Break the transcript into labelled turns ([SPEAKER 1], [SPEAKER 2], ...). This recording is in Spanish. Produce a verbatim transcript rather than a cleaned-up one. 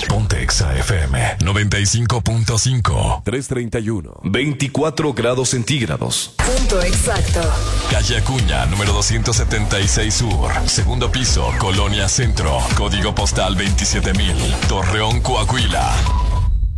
[SPEAKER 1] Ponte Exa F M noventa y cinco punto cinco.
[SPEAKER 2] trescientos treinta y uno.
[SPEAKER 1] veinticuatro grados centígrados.
[SPEAKER 3] Punto exacto.
[SPEAKER 1] Calle Acuña, número doscientos setenta y seis Sur. Segundo piso, Colonia Centro. Código postal veintisiete mil. Torreón, Coahuila.